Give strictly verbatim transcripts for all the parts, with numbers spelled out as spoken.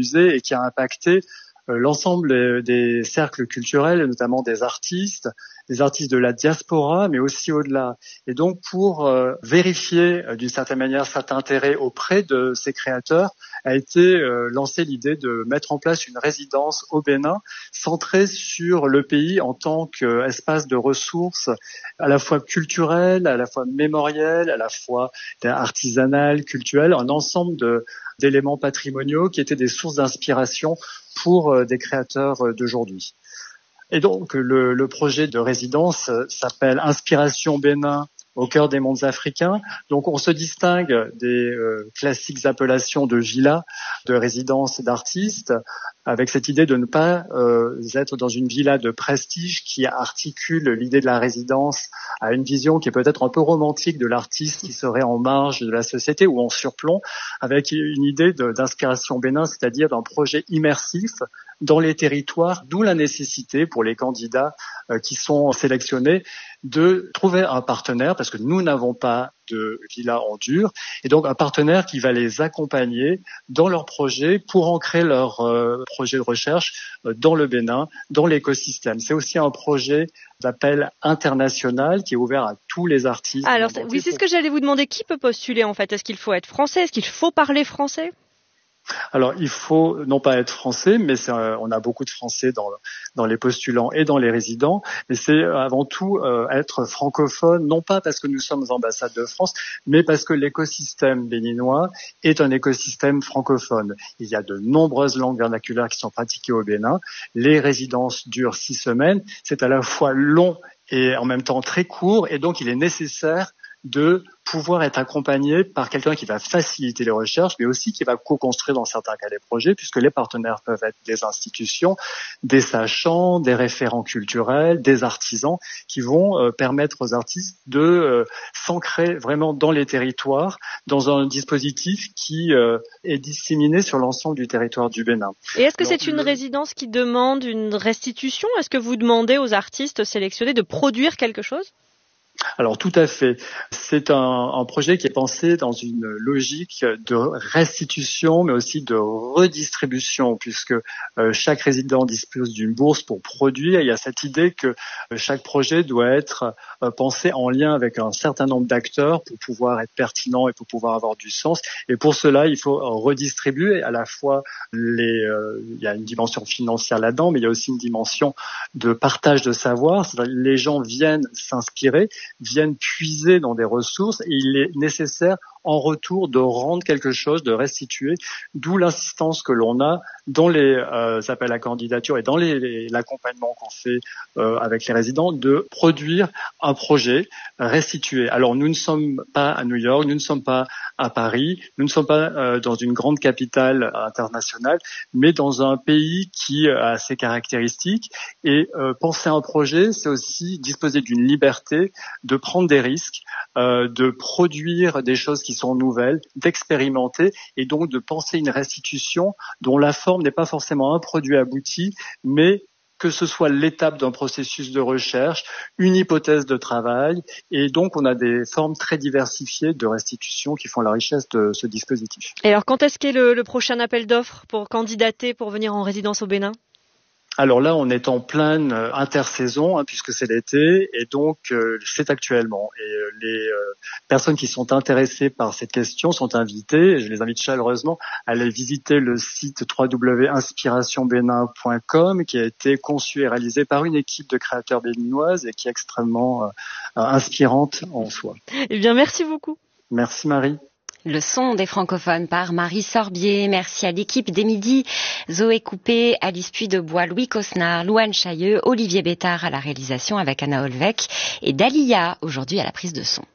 musée et qui a impacté euh, l'ensemble des cercles culturels, notamment des artistes, des artistes de la diaspora, mais aussi au-delà. Et donc, pour euh, vérifier euh, d'une certaine manière cet intérêt auprès de ces créateurs, a été euh, lancée l'idée de mettre en place une résidence au Bénin, centrée sur le pays en tant qu'espace de ressources à la fois culturelles, à la fois mémorielles, à la fois artisanales, culturelles, un ensemble de, d'éléments patrimoniaux qui étaient des sources d'inspiration pour euh, des créateurs euh, d'aujourd'hui. Et donc, le, le projet de résidence s'appelle Inspiration Bénin au cœur des mondes africains. Donc, on se distingue des euh, classiques appellations de villa, de résidence d'artistes, avec cette idée de ne pas euh, être dans une villa de prestige qui articule l'idée de la résidence à une vision qui est peut-être un peu romantique de l'artiste qui serait en marge de la société ou en surplomb, avec une idée de, d'inspiration Bénin, c'est-à-dire d'un projet immersif dans les territoires, d'où la nécessité pour les candidats euh, qui sont sélectionnés de trouver un partenaire, parce que nous n'avons pas de villa en dur, et donc un partenaire qui va les accompagner dans leur projet pour ancrer leur euh, projet de recherche euh, dans le Bénin, dans l'écosystème. C'est aussi un projet d'appel international qui est ouvert à tous les artistes. Alors oui, c'est ce que j'allais vous demander. Qui peut postuler en fait ? Est-ce qu'il faut être français ? Est-ce qu'il faut parler français ? Alors, il faut non pas être français, mais c'est, euh, on a beaucoup de Français dans, dans les postulants et dans les résidents, mais c'est avant tout euh, être francophone, non pas parce que nous sommes ambassade de France, mais parce que l'écosystème béninois est un écosystème francophone. Il y a de nombreuses langues vernaculaires qui sont pratiquées au Bénin. Les résidences durent six semaines. C'est à la fois long et en même temps très court, et donc il est nécessaire de pouvoir être accompagné par quelqu'un qui va faciliter les recherches, mais aussi qui va co-construire dans certains cas les projets, puisque les partenaires peuvent être des institutions, des sachants, des référents culturels, des artisans, qui vont euh, permettre aux artistes de euh, s'ancrer vraiment dans les territoires, dans un dispositif qui euh, est disséminé sur l'ensemble du territoire du Bénin. Et est-ce que Alors, c'est une le... résidence qui demande une restitution ? Est-ce que vous demandez aux artistes sélectionnés de produire quelque chose ? Alors tout à fait. C'est un, un projet qui est pensé dans une logique de restitution, mais aussi de redistribution, puisque euh, chaque résident dispose d'une bourse pour produire. Il y a cette idée que euh, chaque projet doit être euh, pensé en lien avec un certain nombre d'acteurs pour pouvoir être pertinent et pour pouvoir avoir du sens. Et pour cela, il faut euh, redistribuer à la fois les. Euh, il y a une dimension financière là-dedans, mais il y a aussi une dimension de partage de savoir. C'est-à-dire les gens viennent s'inspirer, viennent puiser dans des ressources, et il est nécessaire en retour de rendre quelque chose, de restituer, d'où l'insistance que l'on a dans les euh, appels à candidature et dans les, les, l'accompagnement qu'on fait euh, avec les résidents, de produire un projet restitué. Alors nous ne sommes pas à New York, nous ne sommes pas à Paris, nous ne sommes pas euh, dans une grande capitale internationale, mais dans un pays qui a ses caractéristiques, et euh, penser un projet, c'est aussi disposer d'une liberté de prendre des risques, euh, de produire des choses qui sont nouvelles, d'expérimenter, et donc de penser une restitution dont la forme n'est pas forcément un produit abouti, mais que ce soit l'étape d'un processus de recherche, une hypothèse de travail, et donc on a des formes très diversifiées de restitution qui font la richesse de ce dispositif. Et alors quand est-ce qu'est le, le prochain appel d'offres pour candidater pour venir en résidence au Bénin ? Alors là, on est en pleine euh, intersaison, hein, puisque c'est l'été, et donc euh, c'est actuellement. Et euh, les euh, personnes qui sont intéressées par cette question sont invitées, et je les invite chaleureusement à aller visiter le site w w w point inspiration bénin point com, qui a été conçu et réalisé par une équipe de créateurs béninoises et qui est extrêmement euh, inspirante en soi. Eh bien, merci beaucoup. Merci Marie. Le son des francophones par Marie Sorbier. Merci à l'équipe des Midis, Zoé Coupé, Alice Puy-de-Bois, Louis Cosnard, Louane Chailleux, Olivier Bétard à la réalisation avec Anna Olvec et Dalia aujourd'hui à la prise de son.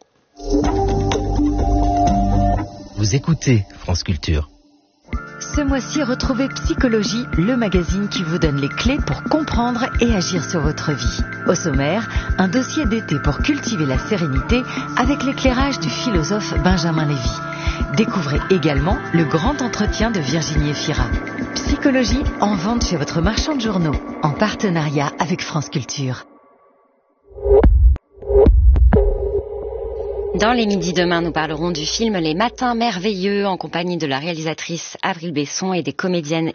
Vous écoutez France Culture. Ce mois-ci, retrouvez Psychologie, le magazine qui vous donne les clés pour comprendre et agir sur votre vie. Au sommaire, un dossier d'été pour cultiver la sérénité avec l'éclairage du philosophe Benjamin Lévy. Découvrez également le grand entretien de Virginie Efira. Psychologie en vente chez votre marchand de journaux, en partenariat avec France Culture. Dans les midis demain, nous parlerons du film Les Matins Merveilleux en compagnie de la réalisatrice Avril Besson et des comédiennes